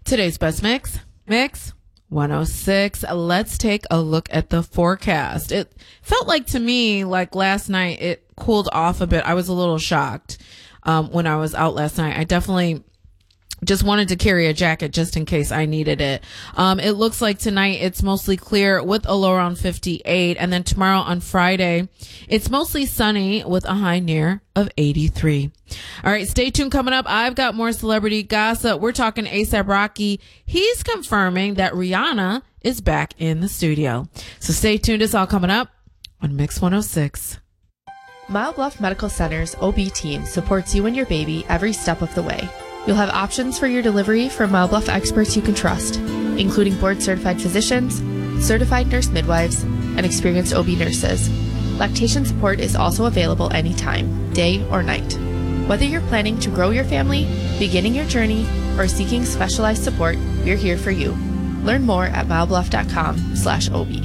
Today's best mix 106. Let's take a look at the forecast. It felt like to me, like last night, it cooled off a bit. I was a little shocked when I was out last night. I definitely just wanted to carry a jacket just in case I needed it. It looks like tonight it's mostly clear with a low around 58. And then tomorrow on Friday, it's mostly sunny with a high near of 83. All right, stay tuned. Coming up, I've got more celebrity gossip. We're talking A$AP Rocky. He's confirming that Rihanna is back in the studio. So stay tuned. It's all coming up on Mix 106. Mile Bluff Medical Center's OB team supports you and your baby every step of the way. You'll have options for your delivery from Mile Bluff experts you can trust, including board-certified physicians, certified nurse midwives, and experienced OB nurses. Lactation support is also available anytime, day or night. Whether you're planning to grow your family, beginning your journey, or seeking specialized support, we're here for you. Learn more at milebluff.com/OB.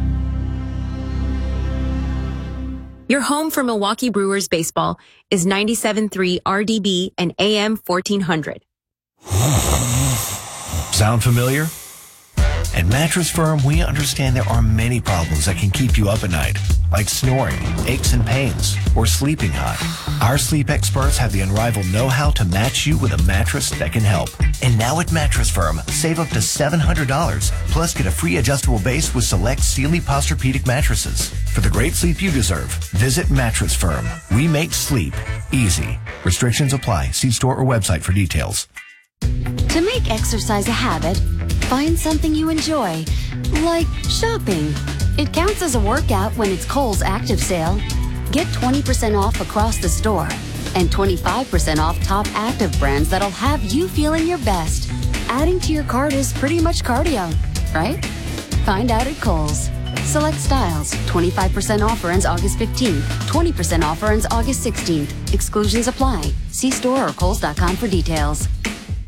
Your home for Milwaukee Brewers baseball is 97.3 RDB and AM 1400. Sound familiar? At Mattress Firm, we understand there are many problems that can keep you up at night, like snoring, aches and pains, or sleeping hot. Our sleep experts have the unrivaled know-how to match you with a mattress that can help. And now at Mattress Firm, save up to $700, plus get a free adjustable base with select Sealy Posturepedic mattresses. For the great sleep you deserve, visit Mattress Firm. We make sleep easy. Restrictions apply. See store or website for details. To make exercise a habit, find something you enjoy, like shopping. It counts as a workout when it's Kohl's Active Sale. Get 20% off across the store and 25% off top active brands that'll have you feeling your best. Adding to your cart is pretty much cardio, right? Find out at Kohl's. Select styles. 25% offer ends August 15th. 20% offer ends August 16th. Exclusions apply. See store or kohls.com for details.